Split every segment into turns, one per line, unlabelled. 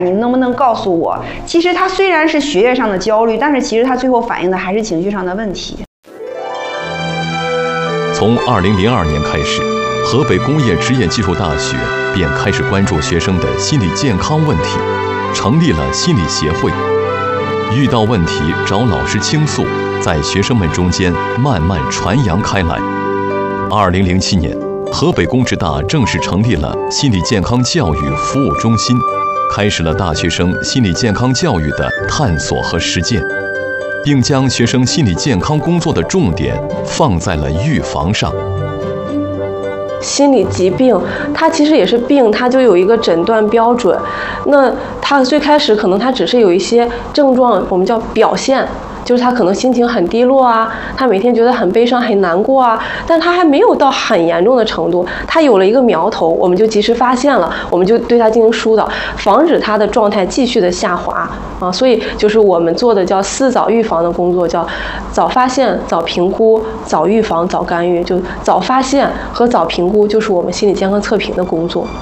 你能不能告诉我，其实他虽然是学业上的焦虑，但是其实他最后反映的还是情绪上的问题。
从2002年开始，河北工业职业技术大学便开始关注学生的心理健康问题，成立了心理协会，遇到问题找老师倾诉，在学生们中间慢慢传扬开来。2007年，河北工职大正式成立了心理健康教育服务中心，开始了大学生心理健康教育的探索和实践，并将学生心理健康工作的重点放在了预防上。
心理疾病它其实也是病，它就有一个诊断标准。那它最开始可能它只是有一些症状，我们叫表现，就是他可能心情很低落啊，他每天觉得很悲伤很难过啊，但他还没有到很严重的程度，他有了一个苗头，我们就及时发现了，我们就对他进行疏导，防止他的状态继续的下滑啊。所以就是我们做的叫4早预防的工作，叫早发现、早评估、早预防、早干预。就早发现和早评估就是我们心理健康测评的工作。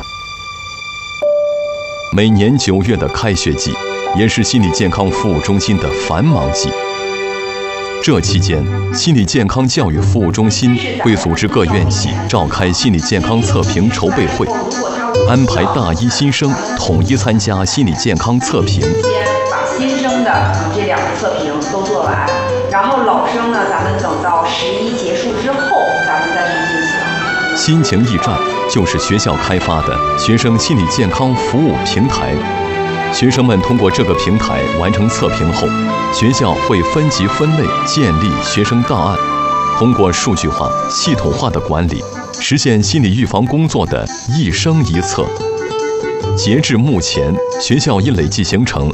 每年9月的开学季，也是心理健康服务中心的繁忙季。这期间，心理健康教育服务中心会组织各院系召开心理健康测评筹备会，安排大一新生统一参加心理健康测评。
先把新生的这2个测评都做完，然后老生呢，咱们等到11结束之后，咱们再去进行。
心情驿站就是学校开发的学生心理健康服务平台。学生们通过这个平台完成测评后，学校会分级分类建立学生档案，通过数据化、系统化的管理，实现心理预防工作的一生一测。截至目前，学校已累计形成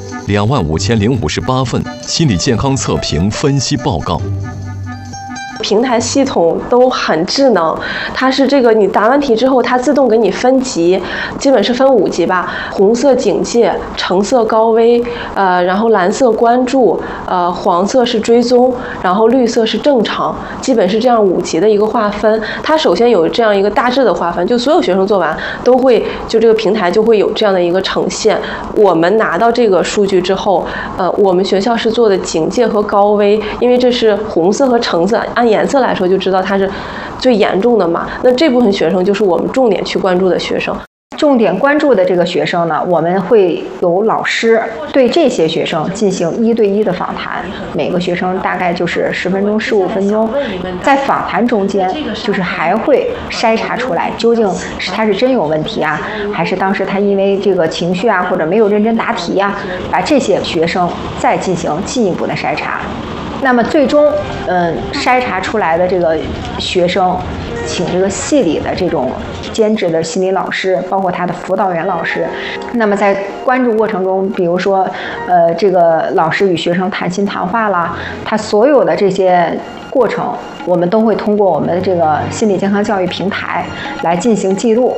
25058份心理健康测评分析报告。
平台系统都很智能，它是这个你答完题之后，它自动给你分级，基本是分5级吧，红色警戒，橙色高危，然后蓝色关注，黄色是追踪，然后绿色是正常，基本是这样5级的一个划分。它首先有这样一个大致的划分，就所有学生做完都会，就这个平台就会有这样的一个呈现。我们拿到这个数据之后，我们学校是做的警戒和高危，因为这是红色和橙色，按颜色来说就知道它是最严重的嘛。那这部分学生就是我们重点去关注的学生。
重点关注的这个学生呢，我们会有老师对这些学生进行1对1的访谈，每个学生大概就是10分钟、15分钟。在访谈中间，就是还会筛查出来究竟是他是真有问题啊，还是当时他因为这个情绪啊，或者没有认真答题啊，把这些学生再进行进一步的筛查。那么最终，筛查出来的这个学生，请这个系里的这种兼职的心理老师，包括他的辅导员老师。那么在关注过程中，比如说，这个老师与学生谈心谈话啦，他所有的这些过程，我们都会通过我们的这个心理健康教育平台来进行记录。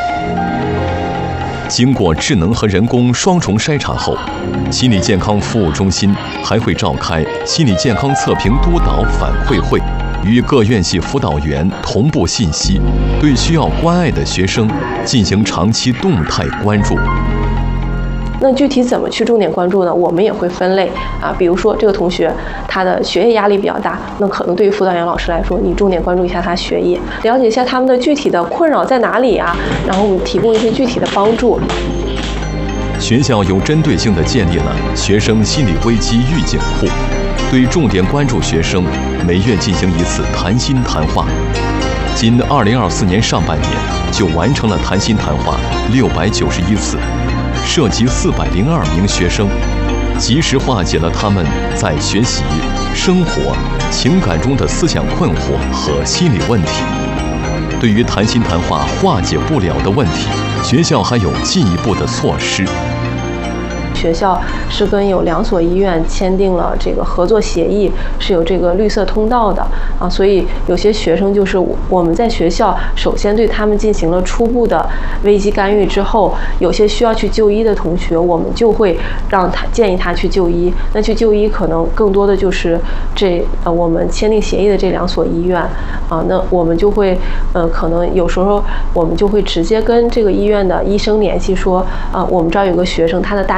经过智能和人工双重筛查后，心理健康服务中心还会召开心理健康测评督导反馈会，与各院系辅导员同步信息，对需要关爱的学生进行长期动态关注。
那具体怎么去重点关注呢？我们也会分类啊，比如说这个同学他的学业压力比较大，那可能对于辅导员老师来说，你重点关注一下他学业，了解一下他们的具体的困扰在哪里啊，然后我们提供一些具体的帮助。
学校有针对性地建立了学生心理危机预警库，对重点关注学生每月进行1次谈心谈话。仅2024年上半年就完成了谈心谈话691次，涉及402名学生，及时化解了他们在学习、生活、情感中的思想困惑和心理问题。对于谈心谈话化解不了的问题，学校还有进一步的措施。
学校是跟有2所医院签订了这个合作协议，是有这个绿色通道的啊，所以有些学生就是我们在学校首先对他们进行了初步的危机干预之后，有些需要去就医的同学，我们就会建议他去就医。那去就医可能更多的就是我们签订协议的这2所医院啊，那我们就会可能有时候我们就会直接跟这个医院的医生联系说，我们这儿有个学生他的大